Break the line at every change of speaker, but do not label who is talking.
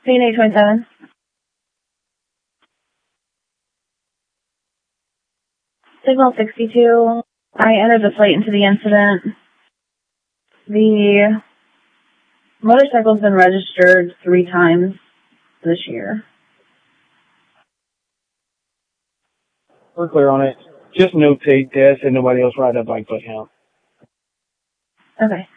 Phoenix 27. Signal 62. I entered this late into the incident. The motorcycle's been registered 3 times this year.
We're clear on it. Just notate this and nobody else ride that bike but him.
Okay.